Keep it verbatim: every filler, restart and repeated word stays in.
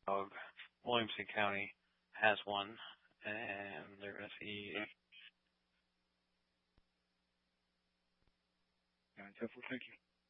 Uh, Williamson County has one, and they're going to see. Yeah, definitely. Thank you.